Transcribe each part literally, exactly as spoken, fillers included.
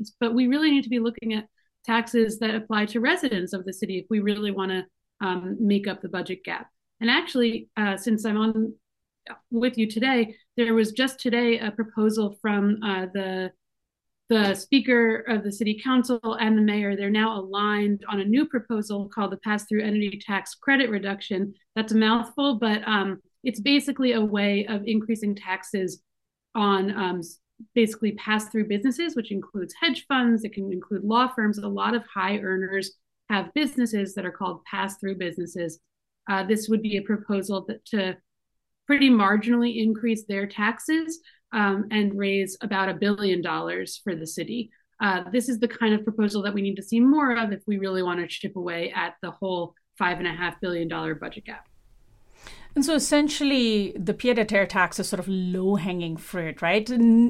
governments. But we really need to be looking at taxes that apply to residents of the city if we really want to um, make up the budget gap. And actually, uh, since I'm on with you today, there was just today a proposal from uh, the the speaker of the city council and the mayor. They're now aligned on a new proposal called the pass-through entity tax credit reduction. That's a mouthful, but um, it's basically a way of increasing taxes on um, basically pass-through businesses, which includes hedge funds. It can include law firms. A lot of high earners have businesses that are called pass-through businesses. Uh, this would be a proposal that to pretty marginally increase their taxes um, and raise about a billion dollars for the city. Uh, this is the kind of proposal that we need to see more of if we really want to chip away at the whole five and a half billion dollar budget gap. And so essentially, the pied-à-terre tax is sort of low-hanging fruit, right?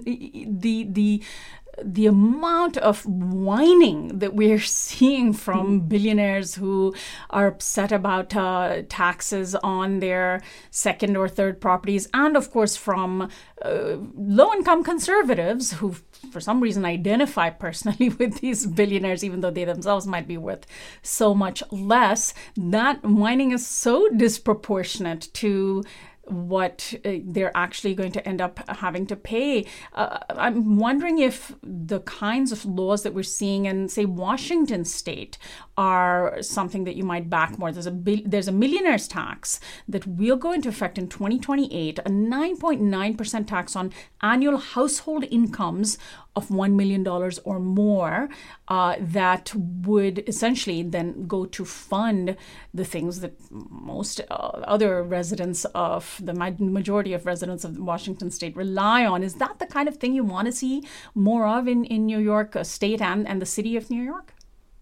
The the the amount of whining that we're seeing from billionaires who are upset about uh, taxes on their second or third properties, and of course from uh, low-income conservatives who for some reason identify personally with these billionaires, even though they themselves might be worth so much less, that whining is so disproportionate to what uh, they're actually going to end up having to pay. Uh, I'm wondering if the kinds of laws that we're seeing in, say, Washington state are something that you might back more. There's a bil- there's a millionaire's tax that will go into effect in twenty twenty-eight, a nine point nine percent tax on annual household incomes of one million dollars or more, uh, that would essentially then go to fund the things that most uh, other residents of the majority of residents of Washington state rely on. Is that the kind of thing you want to see more of in, in New York State and, and the city of New York?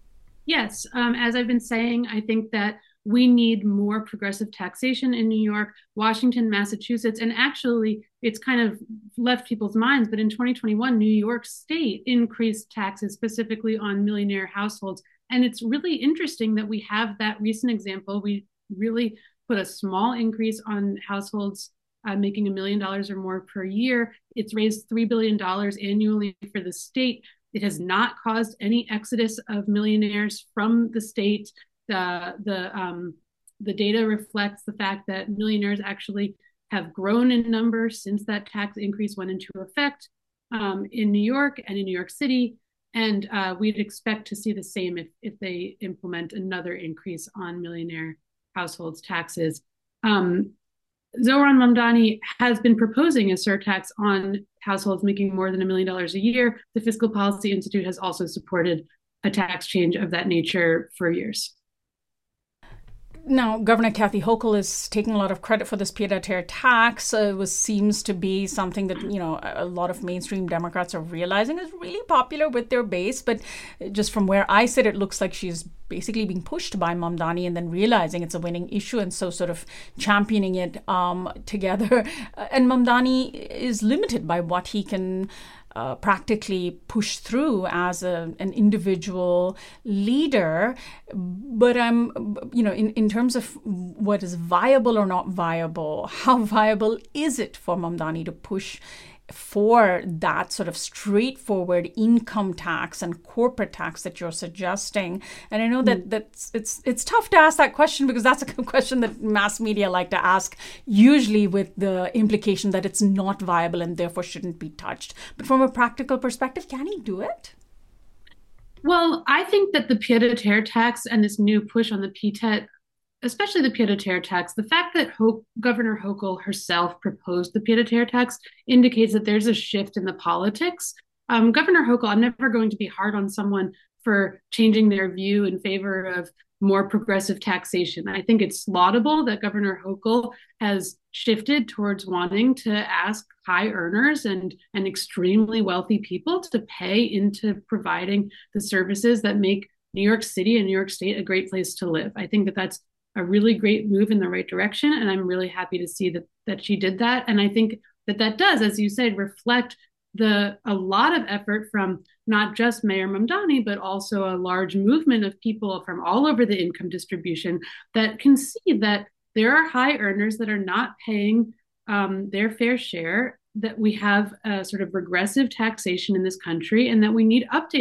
Yes, um, as I've been saying, I think that we need more progressive taxation in New York, Washington, Massachusetts, and actually it's kind of left people's minds, but in twenty twenty-one, New York State increased taxes specifically on millionaire households. And it's really interesting that we have that recent example. We really put a small increase on households uh, making a million dollars or more per year. It's raised three billion dollars annually for the state. It has not caused any exodus of millionaires from the state. The, the, um, the data reflects the fact that millionaires actually have grown in numbers since that tax increase went into effect um, in New York and in New York City. And uh, we'd expect to see the same if, if they implement another increase on millionaire households' taxes. Um, Zohran Mamdani has been proposing a surtax on households making more than a million dollars a year. The Fiscal Policy Institute has also supported a tax change of that nature for years. Now, Governor Kathy Hochul is taking a lot of credit for this pied-à-terre tax. Uh, it was, seems to be something that, you know, a lot of mainstream Democrats are realizing is really popular with their base. But just from where I sit, it looks like she's basically being pushed by Mamdani and then realizing it's a winning issue and so sort of championing it um, together. And Mamdani is limited by what he can Uh, practically push through as a, an individual leader. But I'm, you know, in, in terms of what is viable or not viable, how viable is it for Mamdani to push for that sort of straightforward income tax and corporate tax that you're suggesting? And I know that that's it's it's tough to ask that question because that's a question that mass media like to ask, usually with the implication that it's not viable and therefore shouldn't be touched. But from a practical perspective, can he do it? Well, I think that the pied-à-terre tax and this new push on the P T E T, especially the pied-à-terre tax, the fact that Ho- Governor Hochul herself proposed the pied-à-terre tax indicates that there's a shift in the politics. Um, Governor Hochul, I'm never going to be hard on someone for changing their view in favor of more progressive taxation. I think it's laudable that Governor Hochul has shifted towards wanting to ask high earners and, and extremely wealthy people to pay into providing the services that make New York City and New York State a great place to live. I think that that's a really great move in the right direction. And I'm really happy to see that that she did that. And I think that that does, as you said, reflect the a lot of effort from not just Mayor Mamdani, but also a large movement of people from all over the income distribution that can see that there are high earners that are not paying um, their fair share, that we have a sort of regressive taxation in this country, and that we need updates